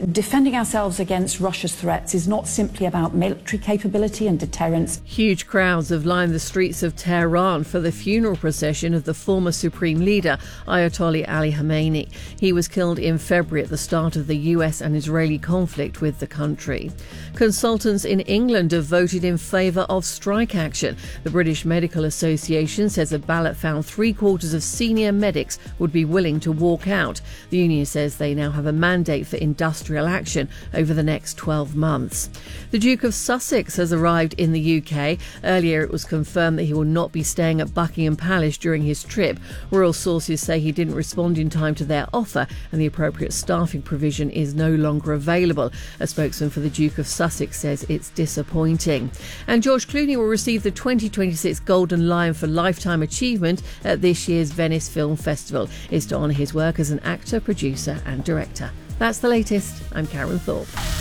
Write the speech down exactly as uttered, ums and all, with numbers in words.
Defending ourselves against Russia's threats is not simply about military capability and deterrence. Huge crowds have lined the streets of Tehran for the funeral procession of the former supreme leader, Ayatollah Ali Khamenei. He was killed in February at the start of the U S and Israeli conflict with the country. Consultants in England have voted in favour of strike action. The British Medical Association says a ballot found three quarters of senior medics would be willing to walk out. The union says they now have a mandate for industrial action over the next twelve months. The Duke of Sussex has arrived in the U K. Earlier it was confirmed that he will not be staying at Buckingham Palace during his trip. Royal sources say he didn't respond in time to their offer and the appropriate staffing provision is no longer available. A spokesman for the Duke of Sussex says it's disappointing. And George Clooney will receive the twenty twenty-six Golden Lion for Lifetime Achievement at this year's Venice Film Festival. It's to honour his work as an actor, producer and director. That's the latest. I'm Karen Thorpe.